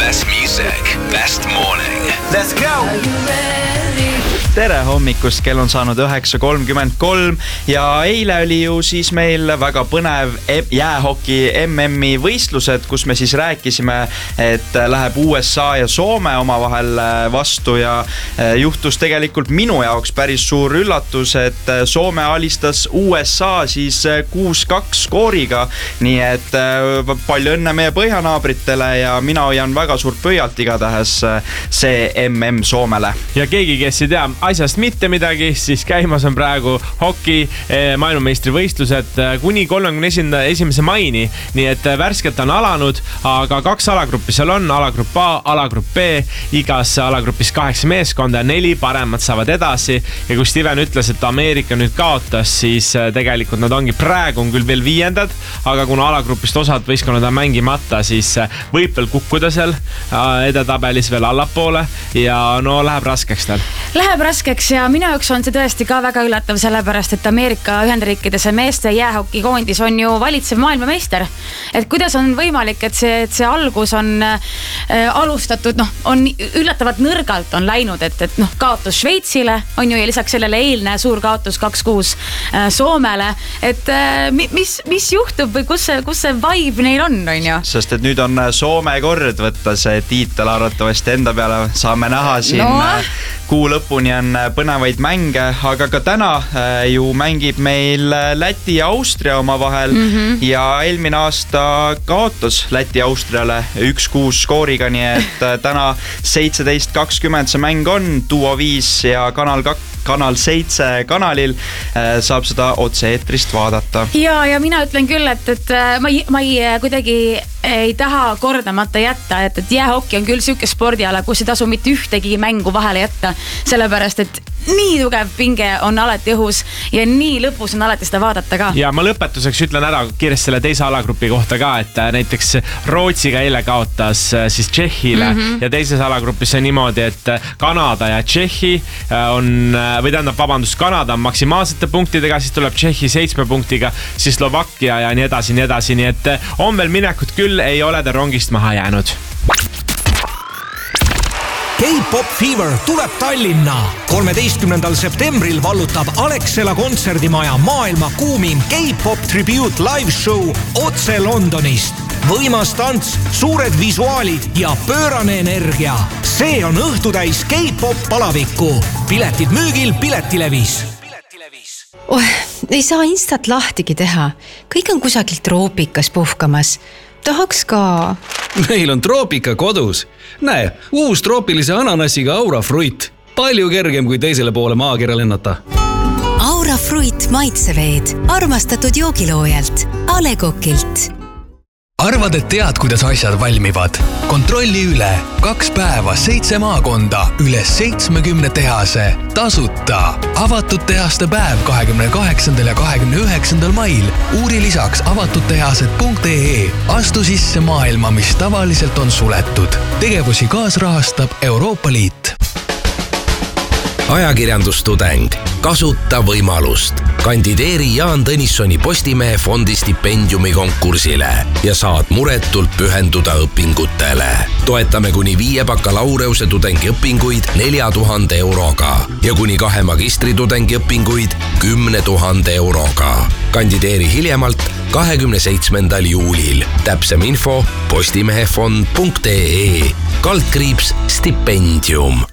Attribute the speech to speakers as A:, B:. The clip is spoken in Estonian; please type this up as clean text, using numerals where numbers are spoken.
A: Best music, best morning.
B: Let's go!
C: Tere hommikust, kell on saanud 9.33 ja eile oli ju siis meil väga põnev jäähoki MM-i võistlused, kus me siis rääkisime, et läheb USA ja Soome omavahel vastu ja juhtus tegelikult minu jaoks päris suur üllatus, et Soome alistas USA siis 6-2 skooriga, nii et palju õnne meie põhjanaabritele ja mina hoian väga suurt pöialt igatahes see MM Soomele.
D: Ja keegi, kes ei tea asjast mitte midagi, siis käimas on praegu hoki maailmameistrivõistlused kuni 31. maini, nii et värskelt on alanud, aga 2 alagruppi seal on, alagrupp A, alagrupp B, igas alagrupis 8 meeskonda ja 4 paremad saavad edasi ja kui Steven ütles, et Ameerika nüüd kaotas, siis tegelikult nad ongi praegu on küll veel 5, aga kuna alagrupist osad võistkonnad on mängimata, siis võib veel kukkuda seal edetabelis veel allapoole ja no läheb raskeks tal.
E: Läheb raskeks ja minu jaoks on see tõesti ka väga üllatav, sellepärast et Ameerika Ühendriikides meeste jäähoki koondis on ju valitsev maailmameister. Et kuidas on võimalik, et see algus on alustatud, on üllatavalt nõrgalt on läinud, et kaotus Šveitsile on ju ja lisaks sellele eilne suur kaotus 2-6 Soomele. Et mis juhtub või kus see vibe neil on ju?
C: Sest et nüüd on Soome kord võtta see tiitel arvatavasti enda peale, saame näha siin kuu lõpuni on põnevaid mänge, aga ka täna ju mängib meil Läti ja Austria omavahel ja eelmine aasta kaotas Läti Austriale 1-6 skooriga, nii et täna 17.20 see mäng on, Duo 5 ja Kanal 7 kanalil saab seda otse-eetrist vaadata.
E: Ja mina ütlen küll, et ma ei kuidagi ei taha kordamata jätta, et jäähoki on küll süüke spordiala, kus ei tasu mitte ühtegi mängu vahele jätta, sellepärast et nii tugev pinge on alati õhus ja nii lõpus on alati seda vaadata ka.
D: Ja ma lõpetuseks ütlen ära kiiresti selle teise alagrupi kohta ka, et näiteks Rootsiga eile kaotas siis Tšehhile ja teises alagrupis on niimoodi, et Kanada ja Tšehhi on, või tähendab, Kanada on maksimaalsete punktidega, siis tuleb Tšehhi 7 punktiga, siis Slovakkia ja nii edasi, nii et on veel minekut küll, ei ole ta rongist maha jäänud.
B: K-Pop Fever tuleb Tallinna. 13. septembril vallutab Alexela kontserdimaja maailma kuumim K-Pop Tribute Live Show otse Londonist. Võimas tants, suured visuaalid ja pöörane energia. See on õhtutäis K-Pop palavikku. Piletid müügil Piletilevis.
F: Ei saa Instat lahtigi teha. Kõik on kusagilt troopikas puhkamas. Tahaks ka.
G: Meil on troopika kodus. Näe, uus troopilise ananassiga Aura Fruit. Palju kergem kui teisele poole maakera lennata.
H: Aura Fruit maitseveed. Armastatud joogiloojalt. A. Le Coqilt.
A: Arvad, et tead, kuidas asjad valmivad? Kontrolli üle. 2 päeva, 7 maakonda, üle 70 tehase. Tasuta. Avatud tehaste päev 28. ja 29. mail. Uuri lisaks avatudtehased.ee. Astu sisse maailma, mis tavaliselt on suletud. Tegevusi kaasrahastab Euroopa Liit. Ajakirjandustudeng. Kasuta võimalust. Kandideeri Jaan Tõnissoni Postimehe fondi stipendiumi konkursile ja saad muretult pühenduda õpingutele. Toetame kuni 5 bakalaureuse tudengiõpinguid 4000 euroga ja kuni 2 magistritudengi õpinguid 10 000 euroga. Kandideeri hiljemalt 27. juulil. Täpsem info postimehefond.ee /stipendium.